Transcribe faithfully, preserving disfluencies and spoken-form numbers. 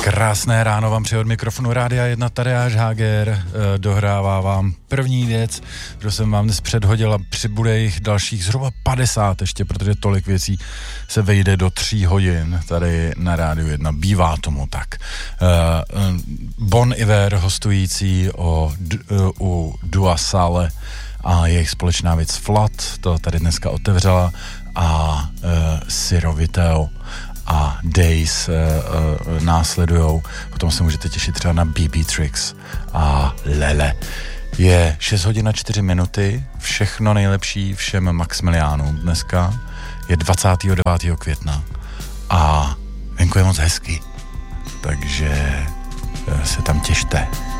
Krásné ráno vám přeji od mikrofonu Rádia jedna Tadeáš Háger, dohrává vám první věc, kterou jsem vám dnes předhodil a přibude jich dalších zhruba padesát ještě, protože tolik věcí se vejde do tří hodin tady na Rádiu jedna, bývá tomu tak. Bon Iver hostující o, u Dua Sale a jejich společná věc Flood, to tady dneska otevřela, a uh, Siroviteo a Days uh, uh, následujou. Potom se můžete těšit třeba na B B Tricks a Lele. Je šest hodin a čtyři minuty, všechno nejlepší všem Maximiliánům dneska. Je dvacátého devátého května a venku je moc hezky, takže uh, se tam těšte.